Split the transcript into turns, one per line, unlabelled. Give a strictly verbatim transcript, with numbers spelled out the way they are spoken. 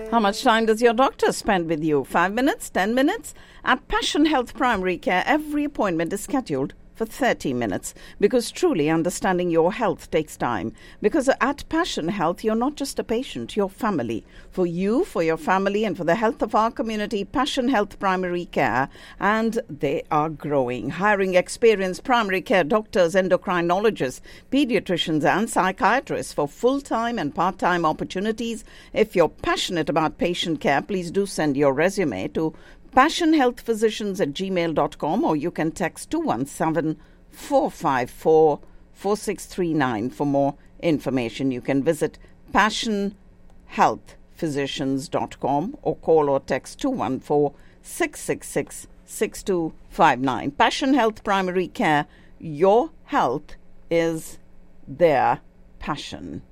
How much time does your doctor spend with you? Five minutes? Ten minutes? At Passion Health Primary Care, every appointment is scheduled for thirty minutes, because truly understanding your health takes time. Because at Passion Health, you're not just a patient, you're family. For you, for your family, and for the health of our community, Passion Health Primary Care, and they are growing, hiring experienced primary care doctors, endocrinologists, pediatricians, and psychiatrists for full-time and part-time opportunities. If you're passionate about patient care, please do send your resume to passion health physicians at gmail dot com, or you can text two one seven, four five four, four six three nine for more information. You can visit passion health physicians dot com or call or text two one four, six six six, six two five nine. Passion Health Primary Care, your health is their passion.